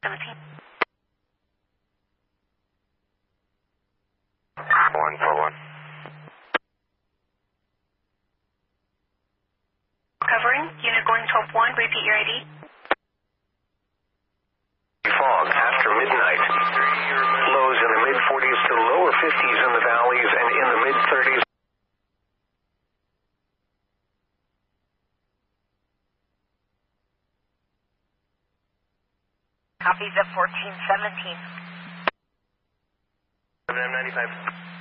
17. 141. Covering, unit going 12-1, repeat your ID. Fog after midnight. Lows in the mid-40s to lower 50s in the valleys and in the mid-30s. Copies of 1417. M95.